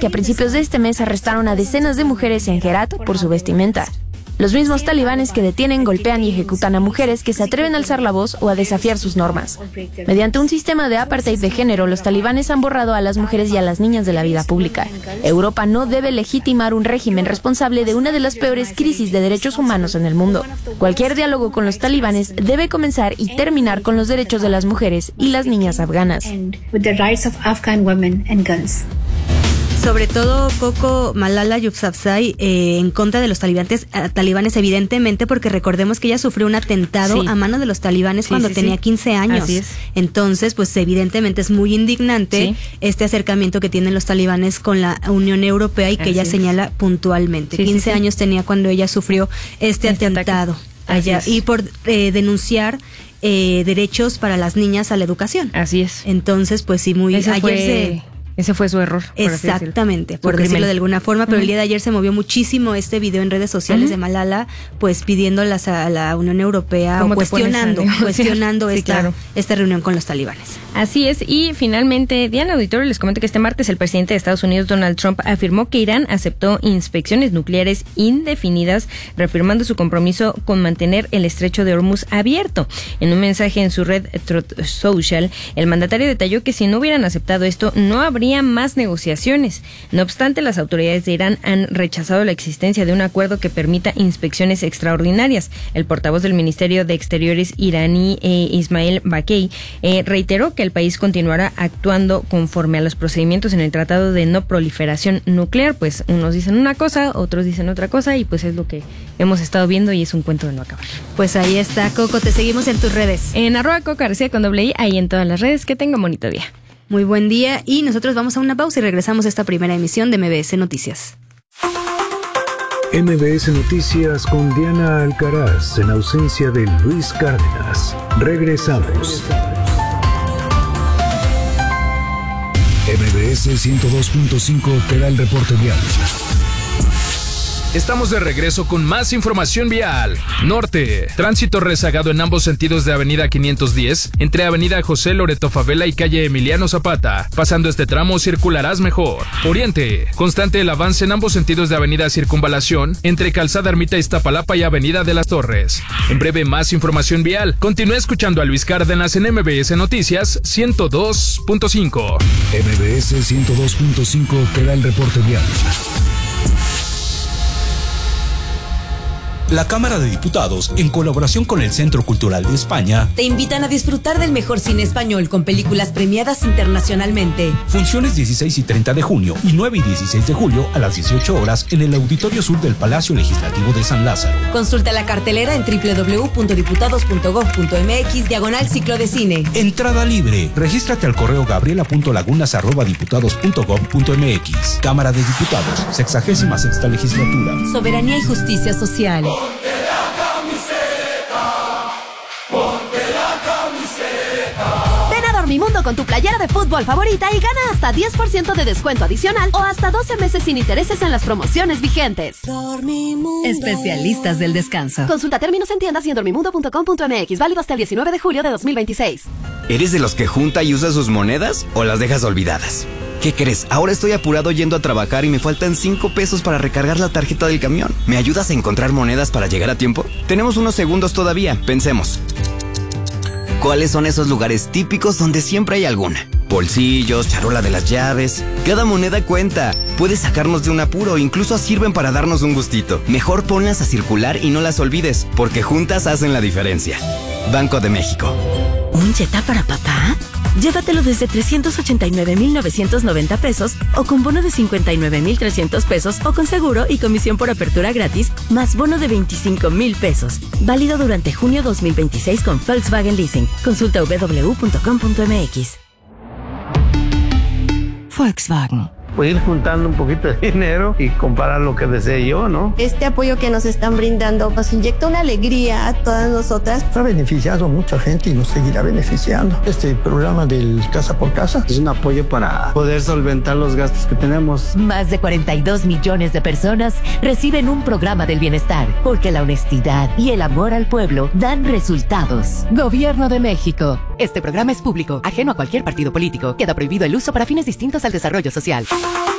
que a principios de este mes arrestaron a decenas de mujeres en Herat por su vestimenta. Los mismos talibanes que detienen, golpean y ejecutan a mujeres que se atreven a alzar la voz o a desafiar sus normas. Mediante un sistema de apartheid de género, los talibanes han borrado a las mujeres y a las niñas de la vida pública. Europa no debe legitimar un régimen responsable de una de las peores crisis de derechos humanos en el mundo. Cualquier diálogo con los talibanes debe comenzar y terminar con los derechos de las mujeres y las niñas afganas. Sobre todo, Coco, Malala Yousafzai en contra de los talibanes, evidentemente, porque recordemos que ella sufrió un atentado a mano de los talibanes cuando tenía 15 años. Así es. Entonces, pues evidentemente es muy indignante este acercamiento que tienen los talibanes con la Unión Europea y que ella señala puntualmente. 15 años tenía cuando ella sufrió este atentado allá, y por denunciar derechos para las niñas a la educación. Así es. Entonces, pues sí, Ese fue su error. Exactamente, por decirlo de alguna forma, pero el día de ayer se movió muchísimo este video en redes sociales de Malala, pues pidiéndolas a la Unión Europea o cuestionando esta reunión con los talibanes. Así es, y finalmente, Diana Auditorio, les comento que este martes el presidente de Estados Unidos, Donald Trump, afirmó que Irán aceptó inspecciones nucleares indefinidas, reafirmando su compromiso con mantener el estrecho de Hormuz abierto. En un mensaje en su red Truth Social, el mandatario detalló que si no hubieran aceptado esto, no habría más negociaciones. No obstante, las autoridades de Irán han rechazado la existencia de un acuerdo que permita inspecciones extraordinarias. El portavoz del Ministerio de Exteriores iraní, Ismail Bakei, reiteró que el país continuará actuando conforme a los procedimientos en el Tratado de No Proliferación Nuclear. Pues unos dicen una cosa, otros dicen otra cosa, y pues es lo que hemos estado viendo y es un cuento de no acabar. Pues ahí está, Coco, te seguimos en tus redes. En @Coco_García con doble I, ahí en todas las redes. Que tengan bonito día. Muy buen día, y nosotros vamos a una pausa y regresamos a esta primera emisión de MBS Noticias. MBS Noticias con Diana Alcaraz en ausencia de Luis Cárdenas. Regresamos. MBS 102.5 te da el reporte vial. Estamos de regreso con más información vial. Norte, tránsito rezagado en ambos sentidos de Avenida 510, entre Avenida José Loreto Favela y calle Emiliano Zapata. Pasando este tramo circularás mejor. Oriente, constante el avance en ambos sentidos de Avenida Circunvalación, entre Calzada Ermita Iztapalapa y Avenida de las Torres. En breve, más información vial. Continúe escuchando a Luis Cárdenas en MBS Noticias 102.5. MBS 102.5 te da el reporte vial. La Cámara de Diputados, en colaboración con el Centro Cultural de España, te invitan a disfrutar del mejor cine español con películas premiadas internacionalmente. Funciones 16 y 30 de junio y 9 y 16 de julio a las 18 horas en el Auditorio Sur del Palacio Legislativo de San Lázaro. Consulta la cartelera en www.diputados.gov.mx/ciclo de cine. Entrada libre. Regístrate al correo gabriela.lagunas@diputados.gov.mx. Cámara de Diputados, 66ª Legislatura. Soberanía y justicia social. Ponte la camiseta, ponte la camiseta. Ven a Dormimundo con tu playera de fútbol favorita y gana hasta 10% de descuento adicional o hasta 12 meses sin intereses en las promociones vigentes. Dormimundo. Especialistas del descanso. Consulta términos en tiendas y en dormimundo.com.mx. Válido hasta el 19 de julio de 2026. ¿Eres de los que junta y usa sus monedas o las dejas olvidadas? ¿Qué crees? Ahora estoy apurado yendo a trabajar y me faltan 5 pesos para recargar la tarjeta del camión. ¿Me ayudas a encontrar monedas para llegar a tiempo? Tenemos unos segundos todavía. Pensemos. ¿Cuáles son esos lugares típicos donde siempre hay alguna? Bolsillos, charola de las llaves. Cada moneda cuenta. Puede sacarnos de un apuro, incluso sirven para darnos un gustito. Mejor ponlas a circular y no las olvides, porque juntas hacen la diferencia. Banco de México. ¿Un Jetta para papá? Llévatelo desde 389,990 pesos o con bono de 59,300 pesos o con seguro y comisión por apertura gratis más bono de 25,000 pesos. Válido durante junio 2026 con Volkswagen Leasing. Consulta www.com.mx. Volkswagen. Pues ir juntando un poquito de dinero y comprar lo que desee yo, ¿no? Este apoyo que nos están brindando nos inyecta una alegría a todas nosotras. Ha beneficiado a mucha gente y nos seguirá beneficiando. Este programa del Casa por Casa es un apoyo para poder solventar los gastos que tenemos. Más de 42 millones de personas reciben un programa del bienestar, porque la honestidad y el amor al pueblo dan resultados. Gobierno de México. Este programa es público, ajeno a cualquier partido político. Queda prohibido el uso para fines distintos al desarrollo social.